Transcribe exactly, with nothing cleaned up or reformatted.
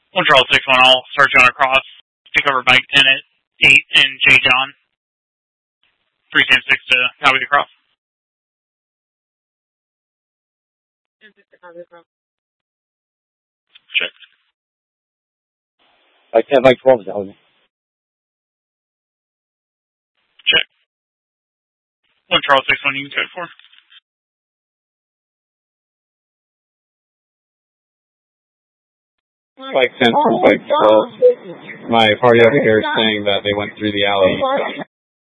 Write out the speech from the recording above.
One Charles six one, I'll start you on across. Take over bike ten at eight and J John. three ten six to copy the cross. Check. Bike ten, bike twelve is out. Check. One Charles six one, you can code for. Bike ten, bike twelve. My party over here is saying that they went through the alley.